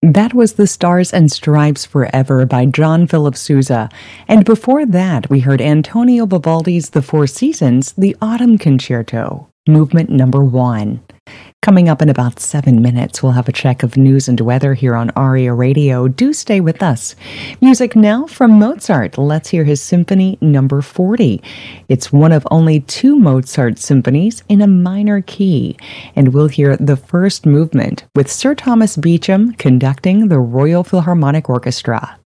That was The Stars and Stripes Forever by John Philip Sousa. And before that, we heard Antonio Vivaldi's The Four Seasons, the Autumn Concerto, Movement Number 1. Coming up in about 7 minutes, we'll have a check of news and weather here on ARIA Radio. Do stay with us. Music now from Mozart. Let's hear his Symphony Number 40. It's one of only 2 Mozart symphonies in a minor key. And we'll hear the first movement with Sir Thomas Beecham conducting the Royal Philharmonic Orchestra.